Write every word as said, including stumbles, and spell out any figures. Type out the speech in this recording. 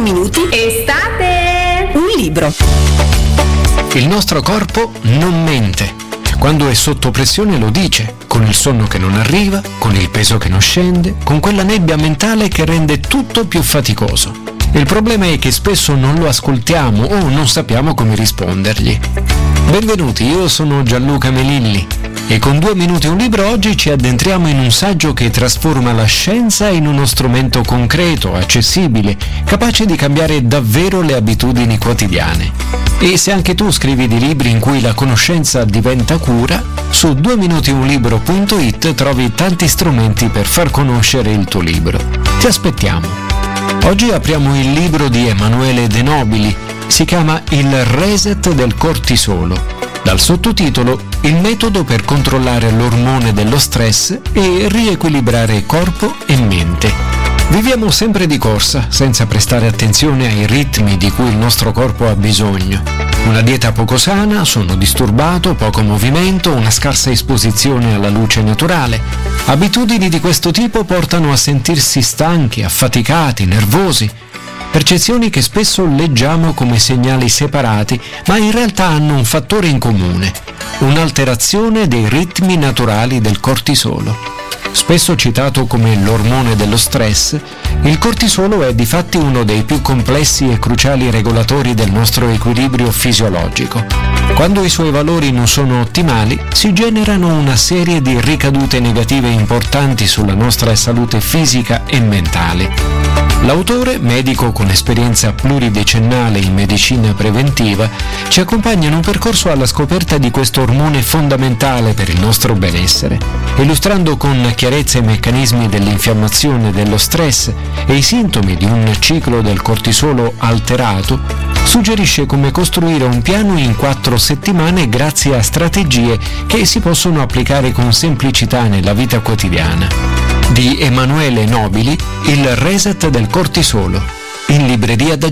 due minuti. Estate! Un libro. Il nostro corpo non mente. Quando è sotto pressione lo dice, con il sonno che non arriva, con il peso che non scende, con quella nebbia mentale che rende tutto più faticoso. Il problema è che spesso non lo ascoltiamo o non sappiamo come rispondergli. Benvenuti, io sono Gianluca Melilli e con due minuti un libro oggi ci addentriamo in un saggio che trasforma la scienza in uno strumento concreto, accessibile, capace di cambiare davvero le abitudini quotidiane. E se anche tu scrivi di libri in cui la conoscenza diventa cura, su due minuti un libro punto it trovi tanti strumenti per far conoscere il tuo libro. Ti aspettiamo. Oggi apriamo il libro di Emanuele De Nobili, si chiama Il reset del cortisolo, dal sottotitolo Il metodo per controllare l'ormone dello stress e riequilibrare corpo e mente. Viviamo sempre di corsa, senza prestare attenzione ai ritmi di cui il nostro corpo ha bisogno. Una dieta poco sana, sonno disturbato, poco movimento, una scarsa esposizione alla luce naturale. Abitudini di questo tipo portano a sentirsi stanchi, affaticati, nervosi. Percezioni che spesso leggiamo come segnali separati, ma in realtà hanno un fattore in comune: un'alterazione dei ritmi naturali del cortisolo. Spesso citato come l'ormone dello stress, il cortisolo è difatti uno dei più complessi e cruciali regolatori del nostro equilibrio fisiologico. Quando i suoi valori non sono ottimali, si generano una serie di ricadute negative importanti sulla nostra salute fisica e mentale. L'autore, medico con esperienza pluridecennale in medicina preventiva, ci accompagna in un percorso alla scoperta di questo ormone fondamentale per il nostro benessere, illustrando con chiarezza i meccanismi dell'infiammazione, dello stress e i sintomi di un ciclo del cortisolo alterato. Suggerisce come costruire un piano in quattro settimane grazie a strategie che si possono applicare con semplicità nella vita quotidiana. Di Emanuele Nobili, Il reset del cortisolo, in libreria da